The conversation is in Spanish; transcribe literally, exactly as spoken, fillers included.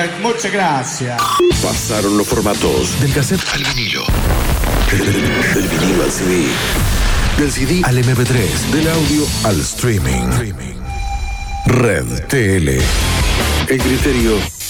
perfecto, muchas gracias. Pasaron los formatos del cassette al vinilo, del, del vinilo al C D, del C D al eme pe tres, del audio al streaming. Red T L. El criterio